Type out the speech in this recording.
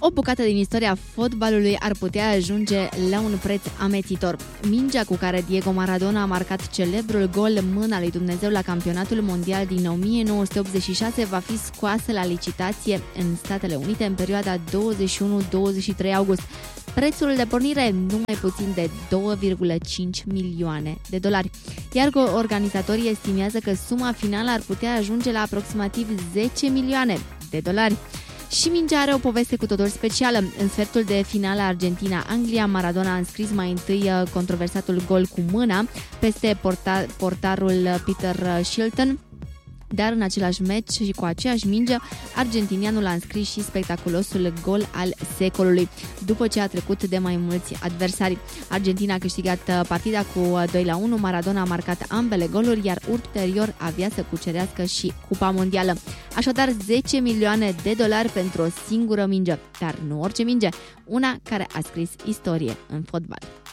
O bucată din istoria fotbalului ar putea ajunge la un preț amețitor. Mingea cu care Diego Maradona a marcat celebrul gol Mâna lui Dumnezeu la campionatul mondial din 1986 va fi scoasă la licitație în Statele Unite în perioada 21-23 august. Prețul de pornire nu mai puțin de $2,5 milioane. Iar organizatorii estimează că suma finală ar putea ajunge la aproximativ $10 milioane. Și mingea are o poveste cu totul specială. În sfertul de finală Argentina-Anglia, Maradona a înscris mai întâi controversatul gol cu mâna peste portarul Peter Shilton, dar în același meci și cu aceeași minge, argentinianul a înscris și spectaculosul gol al secolului, după ce a trecut de mai mulți adversari. Argentina a câștigat partida cu 2-1, Maradona a marcat ambele goluri, iar ulterior avea să cucerească și Cupa Mondială. Așadar, $10 milioane pentru o singură minge, dar nu orice minge, una care a scris istorie în fotbal.